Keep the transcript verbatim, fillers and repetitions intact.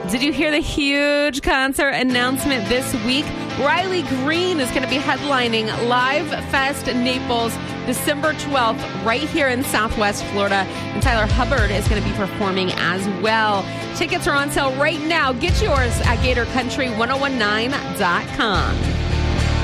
Did you hear the huge concert announcement this week? Riley Green is going to be headlining Live Fest Naples December twelfth right here in Southwest Florida. And Tyler Hubbard is going to be performing as well. Tickets are on sale right now. Get yours at Gator Country ten nineteen dot com.